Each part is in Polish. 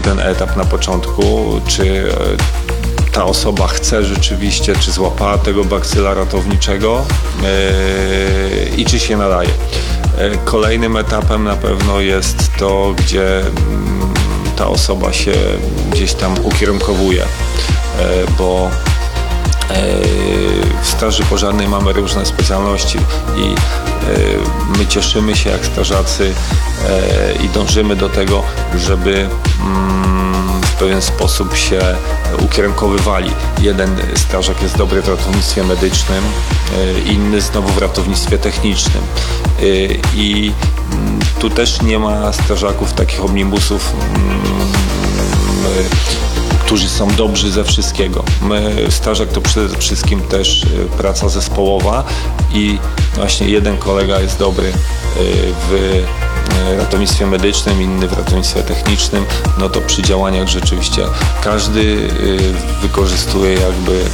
ten etap na początku, czy ta osoba chce rzeczywiście, czy złapała tego bakcyla ratowniczego i czy się nadaje. Kolejnym etapem na pewno jest to, gdzie ta osoba się gdzieś tam ukierunkowuje, bo w straży pożarnej mamy różne specjalności i my cieszymy się jak strażacy i dążymy do tego, żeby w pewien sposób się ukierunkowywali. Jeden strażak jest dobry w ratownictwie medycznym, inny znowu w ratownictwie technicznym. I tu też nie ma strażaków takich omnibusów, którzy są dobrzy ze wszystkiego. Strażak to przede wszystkim też praca zespołowa i właśnie jeden kolega jest dobry w ratownictwie medycznym, inny w ratownictwie technicznym, no to przy działaniach rzeczywiście każdy wykorzystuje jakby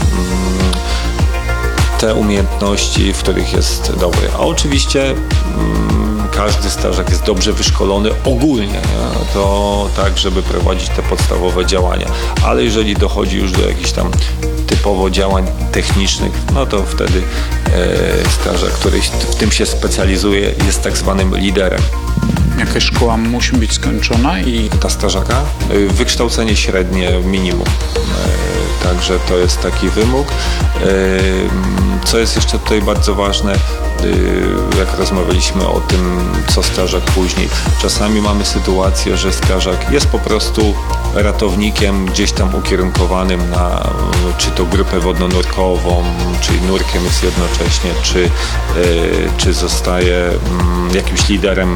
te umiejętności, w których jest dobry. A oczywiście każdy strażak jest dobrze wyszkolony ogólnie, to tak, żeby prowadzić te podstawowe działania. Ale jeżeli dochodzi już do jakichś tam typowo działań technicznych, no to wtedy strażak, który w tym się specjalizuje, jest tak zwanym liderem. Jakaś szkoła musi być skończona i... Ta strażaka? Wykształcenie średnie minimum. Także to jest taki wymóg. Co jest jeszcze tutaj bardzo ważne, jak rozmawialiśmy o tym, co strażak później. Czasami mamy sytuację, że strażak jest po prostu ratownikiem gdzieś tam ukierunkowanym na czy to grupę wodno-nurkową, czyli nurkiem jest jednocześnie, czy zostaje jakimś liderem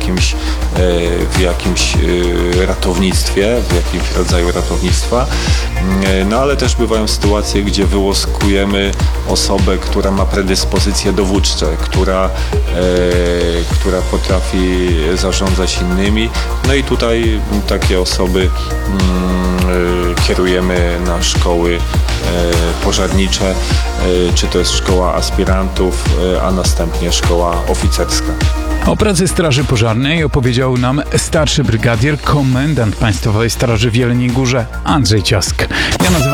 w jakimś ratownictwie, w jakimś rodzaju ratownictwa. No ale też bywają sytuacje, gdzie wyłuskujemy osobę, która ma predyspozycje dowódcze, która potrafi zarządzać innymi. No i tutaj takie osoby kierujemy na szkoły pożarnicze, czy to jest szkoła aspirantów, a następnie szkoła oficerska. O pracy Straży Pożarnej opowiedział nam starszy brygadier, komendant Państwowej Straży w Jeleniej Górze, Andrzej Ciask.